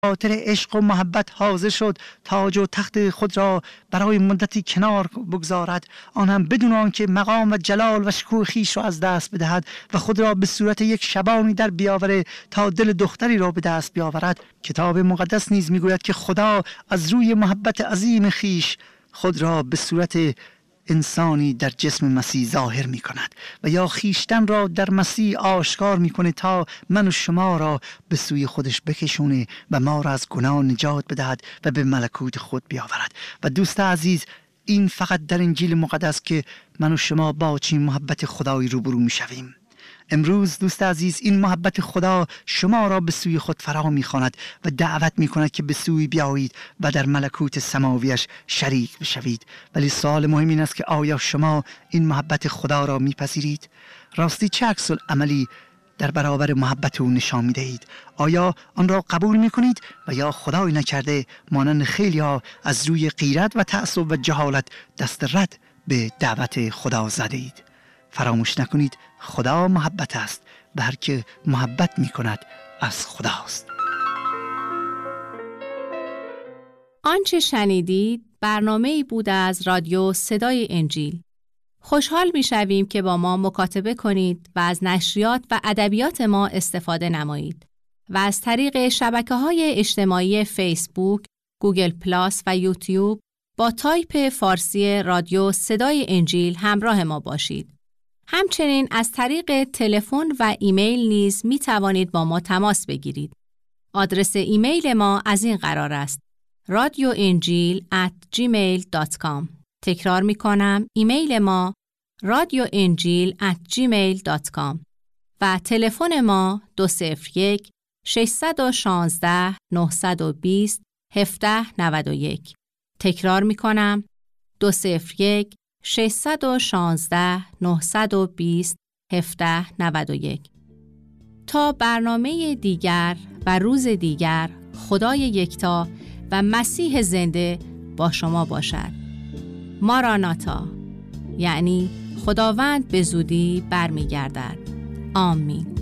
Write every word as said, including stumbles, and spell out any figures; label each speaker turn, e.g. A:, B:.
A: خاطر عشق و محبت حاضر شد تاج و تخت خود را برای مدتی کنار بگذارد، آن هم بدون آنکه مقام و جلال و شکوه خویش را از دست بدهد و خود را به صورت یک شبانی در بیاوره تا دل دختری را به دست بیاورد. کتاب مقدس نیز میگوید که خدا از روی محبت عظیم خویش خود را به صورت انسانی در جسم مسیح ظاهر می کند و یا خیشتن را در مسیح آشکار می کنه تا من و شما را به سوی خودش بکشونه و ما را از گناه نجات بدهد و به ملکوت خود بیاورد. و دوست عزیز، این فقط در انجیل مقدس که من و شما با چنین محبت خدایی روبرو می شویم. امروز دوست عزیز، این محبت خدا شما را به سوی خود فرا می‌خواند و دعوت می‌کند که به سوی بیایید و در ملکوت سماویش شریک بشوید. ولی سوال مهم این است که آیا شما این محبت خدا را می‌پذیرید؟ راستی چه عکس العملی در برابر محبت او نشان می‌دهید؟ آیا آن را قبول می‌کنید و یا خدای نکرده مانند خیلی‌ها از روی غیرت و تعصب و جهالت دست رد به دعوت خدا زدید؟ فراموش نکنید خدا محبت است و هر که محبت می کند از خداست.
B: آنچه شنیدید برنامه‌ای بود از رادیو صدای انجیل. خوشحال می شویم که با ما مکاتبه کنید و از نشریات و ادبیات ما استفاده نمایید و از طریق شبکه‌های اجتماعی فیسبوک، گوگل پلاس و یوتیوب با تایپ فارسی رادیو صدای انجیل همراه ما باشید. همچنین از طریق تلفن و ایمیل نیز می توانید با ما تماس بگیرید. آدرس ایمیل ما از این قرار است: رادیو انجیل ات جیمیل دات کام. تکرار می کنم، ایمیل ما رادیو انجیل ات جیمیل دات کام و تلفن ما دو صفر یک شش یک شش نه دو صفر هفت نه یک. تکرار می کنم، دو صفر یک شش یک شش نه دو صفر هفت نه یک. تا برنامه دیگر و روز دیگر، خدای یکتا و مسیح زنده با شما باشد. ماراناتا، یعنی خداوند به زودی برمیگردد. آمین.